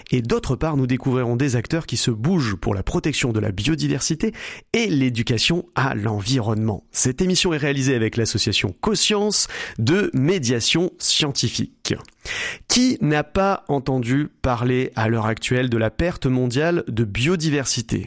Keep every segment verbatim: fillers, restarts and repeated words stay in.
Et d'autre part, nous découvrirons des acteurs qui se bougent pour la protection de la biodiversité et l'éducation à l'environnement. Cette émission est réalisée avec l'association Coscience de médiation scientifique. Qui n'a pas entendu parler à l'heure actuelle de la perte mondiale de biodiversité ?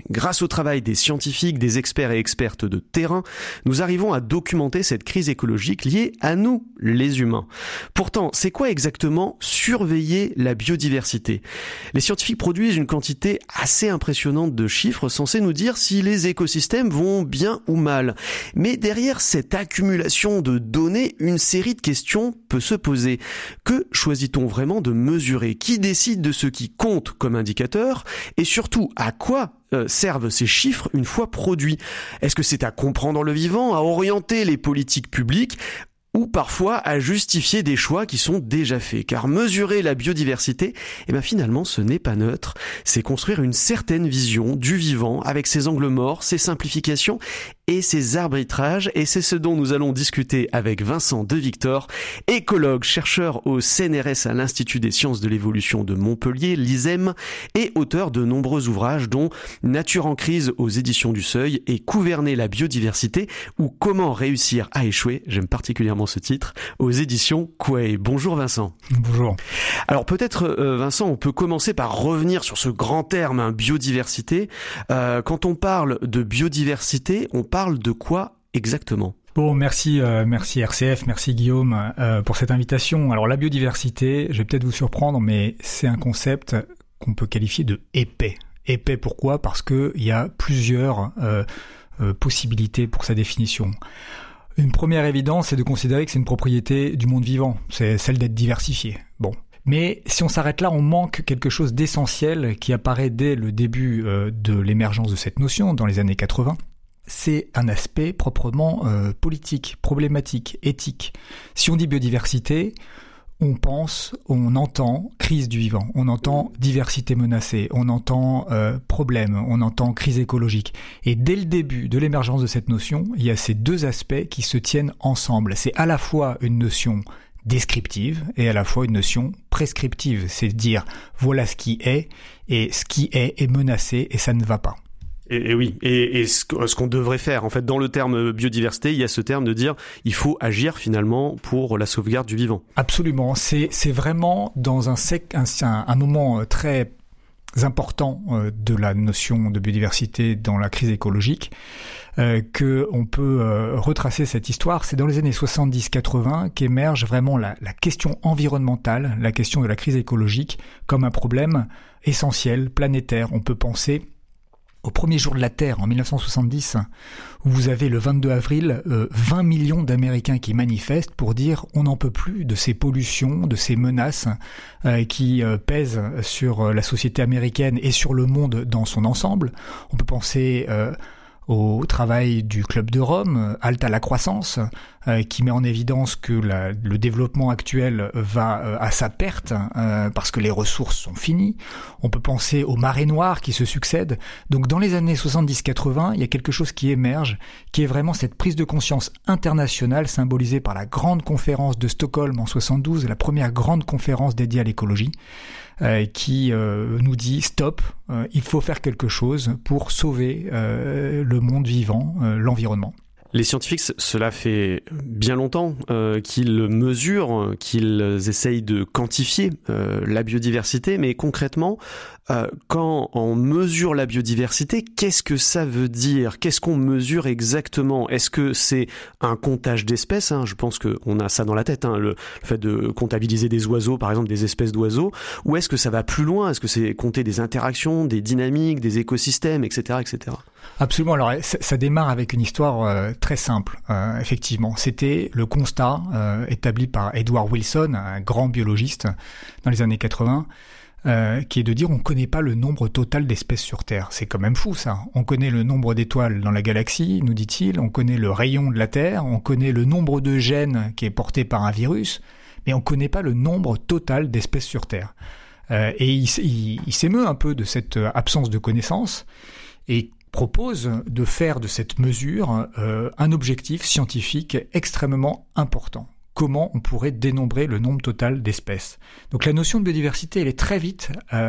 Grâce au travail des scientifiques, des experts et expertes de terrain, nous arrivons à documenter cette crise écologique liée à nous, les humains. Pourtant, c'est quoi exactement surveiller la biodiversité ? Les scientifiques produisent une quantité assez impressionnante de chiffres censés nous dire si les écosystèmes vont bien ou mal. Mais derrière cette accumulation de données, une série de questions peut se poser. Que choisit-on vraiment de mesurer ? Qui décide de ce qui compte comme indicateur ? Et surtout, à quoi euh, servent ces chiffres une fois produits ? Est-ce que c'est à comprendre le vivant, à orienter les politiques publiques ? Ou parfois à justifier des choix qui sont déjà faits. Car mesurer la biodiversité, eh ben finalement, ce n'est pas neutre. C'est construire une certaine vision du vivant avec ses angles morts, ses simplifications et ses arbitrages. Et c'est ce dont nous allons discuter avec Vincent De Victor, écologue, chercheur au C N R S à l'Institut des sciences de l'évolution de Montpellier, l'I S E M, et auteur de nombreux ouvrages dont Nature en crise aux éditions du Seuil et Gouverner la biodiversité ou Comment réussir à échouer, j'aime particulièrement ce titre, aux éditions Quay. Bonjour Vincent. Bonjour. Alors peut-être euh, Vincent, on peut commencer par revenir sur ce grand terme, hein, biodiversité. Euh, quand on parle de biodiversité, on parle de quoi exactement ? Bon, merci, euh, merci R C F, merci Guillaume euh, pour cette invitation. Alors la biodiversité, je vais peut-être vous surprendre, mais c'est un concept qu'on peut qualifier de épais. Épais pourquoi ? Parce que il y a plusieurs euh, euh, possibilités pour sa définition. Une première évidence, c'est de considérer que c'est une propriété du monde vivant, c'est celle d'être diversifié. Bon. Mais si on s'arrête là, on manque quelque chose d'essentiel qui apparaît dès le début euh, de l'émergence de cette notion, dans les années quatre-vingts. C'est un aspect proprement euh, politique, problématique, éthique. Si on dit biodiversité, on pense, on entend crise du vivant, on entend diversité menacée, on entend euh, problème, on entend crise écologique. Et dès le début de l'émergence de cette notion, il y a ces deux aspects qui se tiennent ensemble. C'est à la fois une notion descriptive et à la fois une notion prescriptive. C'est dire voilà ce qui est, et ce qui est est menacé et ça ne va pas. Et, et oui, et, et ce, ce qu'on devrait faire, en fait, dans le terme biodiversité, il y a ce terme de dire il faut agir finalement pour la sauvegarde du vivant. Absolument, c'est c'est vraiment dans un sec, un, un moment très important de la notion de biodiversité dans la crise écologique euh, que on peut euh, retracer cette histoire. C'est dans les années soixante-dix quatre-vingts qu'émerge vraiment la, la question environnementale, la question de la crise écologique comme un problème essentiel, planétaire. On peut penser au premier jour de la Terre, en mille neuf cent soixante-dix, où vous avez le vingt-deux avril, euh, vingt millions d'Américains qui manifestent pour dire on n'en peut plus de ces pollutions, de ces menaces euh, qui euh, pèsent sur euh, la société américaine et sur le monde dans son ensemble. On peut penser euh, au travail du Club de Rome, Halte à la croissance, euh, qui met en évidence que la, le développement actuel va euh, à sa perte euh, parce que les ressources sont finies. On peut penser aux marées noires qui se succèdent. Donc dans les années soixante-dix quatre-vingts, il y a quelque chose qui émerge, qui est vraiment cette prise de conscience internationale symbolisée par la grande conférence de Stockholm en soixante-douze, la première grande conférence dédiée à l'écologie, Euh, qui euh, nous dit stop, euh, il faut faire quelque chose pour sauver euh, le monde vivant, euh, l'environnement. Les scientifiques, cela fait bien longtemps euh, qu'ils mesurent, qu'ils essayent de quantifier euh, la biodiversité, mais concrètement, euh, quand on mesure la biodiversité, qu'est-ce que ça veut dire ? Qu'est-ce qu'on mesure exactement ? Est-ce que c'est un comptage d'espèces, hein ? Je pense qu'on a ça dans la tête, hein, le, le fait de comptabiliser des oiseaux, par exemple des espèces d'oiseaux, ou est-ce que ça va plus loin ? Est-ce que c'est compter des interactions, des dynamiques, des écosystèmes, et cetera, et cetera. Absolument. Alors, ça, ça démarre avec une histoire euh, très simple, euh, effectivement. C'était le constat euh, établi par Edward Wilson, un grand biologiste dans les années quatre-vingts, euh, qui est de dire on ne connaît pas le nombre total d'espèces sur Terre. C'est quand même fou, ça. On connaît le nombre d'étoiles dans la galaxie, nous dit-il. On connaît le rayon de la Terre. On connaît le nombre de gènes qui est porté par un virus. Mais on ne connaît pas le nombre total d'espèces sur Terre. Euh, et il, il, il s'émeut un peu de cette absence de connaissance et propose de faire de cette mesure euh, un objectif scientifique extrêmement important. Comment on pourrait dénombrer le nombre total d'espèces ? Donc la notion de biodiversité, elle est très vite euh,